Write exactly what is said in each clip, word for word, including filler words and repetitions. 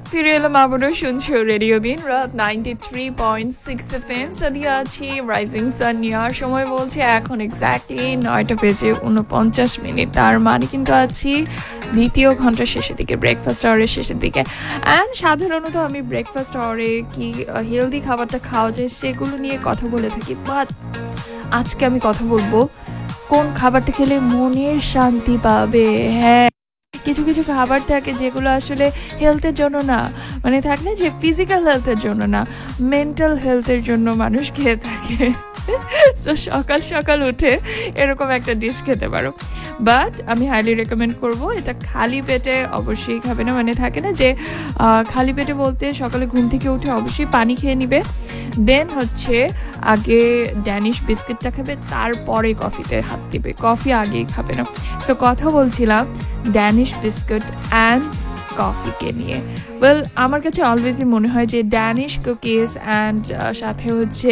ফিরে এলাম আবারও, শুনছো রেডিও বিন রাত ninety three point six F M. Sadia আছি রাইজিং সান নেওয়ার সময় বলছে এখন এক্স্যাক্টলি নয়টা বেজে উনপঞ্চাশ মিনিট। তার মানে কিন্তু আছি দ্বিতীয় ঘন্টার শেষের দিকে, ব্রেকফাস্ট আওয়ারের শেষের দিকে। অ্যান্ড সাধারণত আমি ব্রেকফাস্ট আওয়ারে কি হেলদি খাবারটা খাওয়া যায় সেগুলো নিয়ে কথা বলে থাকি, বাট আজকে আমি কথা বলবো কোন খাবারটা খেলে মনের শান্তি পাবে। হ্যাঁ, কিছু কিছু খাবার থাকে যেগুলো আসলে হেলথের জন্য না, মানে থাকে না যে ফিজিক্যাল হেলথের জন্য না, মেন্টাল হেলথের জন্য মানুষ খেয়ে থাকে। সো সকাল সকাল উঠে এরকম একটা ডিশ খেতে পারো, বাট আমি হাইলি রেকমেন্ড করব এটা খালি পেটে অবশ্যই খাবে না। মানে থাকে না যে খালি পেটে বলতে সকালে ঘুম থেকে উঠে অবশ্যই পানি খেয়ে নিবে, দেন হচ্ছে আগে ড্যানিশ বিস্কিটটা খাবে, তারপরে কফিতে হাত দিবে, কফি আগেই খাবে না। সো কথা বলছিলাম ড্যানিশ বিস্কুট অ্যান্ড কফিকে নিয়ে। ওয়েল, আমার কাছে অলওয়েজই মনে হয় যে ড্যানিশ কুকিজ অ্যান্ড সাথে হচ্ছে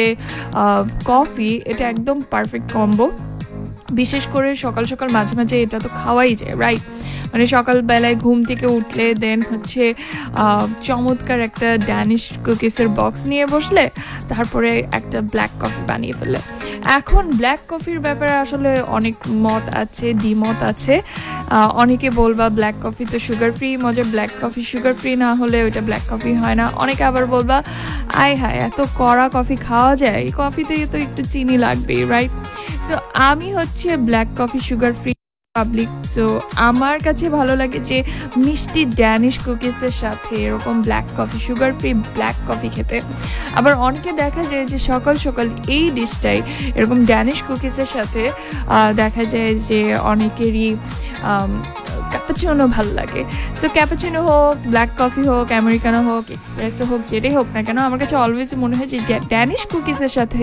কফি, এটা একদম পারফেক্ট কম্বো। বিশেষ করে সকাল সকাল মাঝে মাঝে এটা তো খাওয়াই যায়, রাইট? মানে সকালবেলায় ঘুম থেকে উঠলে দেন হচ্ছে চমৎকার একটা ড্যানিশ কুকিজের বক্স নিয়ে বসলে, তারপরে একটা ব্ল্যাক কফি বানিয়ে ফেললে। এখন ব্ল্যাক কফির ব্যাপারে আসলে অনেক মত আছে, দ্বিমত আছে। অনেকে বলবা ব্ল্যাক কফি তো সুগার ফ্রি, মজা ব্ল্যাক কফি সুগার ফ্রি না হলে ওইটা ব্ল্যাক কফি হয় না। অনেকে আবার বলবা আয় হায় এত কড়া কফি খাওয়া যায়, এই কফিতে তো একটু চিনি লাগবেই, রাইট? সো আমি হচ্ছে black coffee sugar free public. So আমার কাছে ভালো লাগে যে মিষ্টি ড্যানিশ কুকিজের সাথে এরকম black coffee sugar free black coffee খেতে। আবার অনেকে দেখা যায় যে সকাল সকাল এই ডিশটাই এরকম ড্যানিশ কুকিজের সাথে দেখা যায় যে অনেকেরই ক্যাপাচিনো ভালো লাগে। সো ক্যাপাচিনো হোক, ব্ল্যাক কফি হোক, আমেরিকানো হোক, এক্সপ্রেসো হোক, যেটাই হোক না কেন, আমার কাছে অলওয়েজ মনে হয় যে ড্যানিশ কুকিজের সাথে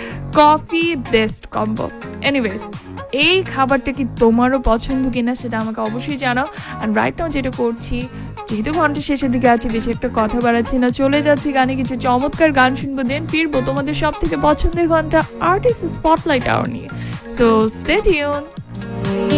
কফি বেস্ট কম্বো। এনিওয়েজ, এই খাবারটা কি তোমারও পছন্দ কিনা সেটা আমাকে অবশ্যই জানাও। অ্যান্ড রাইট নাও যেটা করছি, যেহেতু ঘন্টা শেষের দিকে আছে, বেশি একটা কথা বাড়াচ্ছি না, চলে যাচ্ছি গানে, কিছু চমৎকার গান শুনবো, দেন ফিরবো তোমাদের সব থেকে পছন্দের ঘন্টা আর্টিস্ট স্পটলাইট আওয়ার নিয়ে। So stay tune.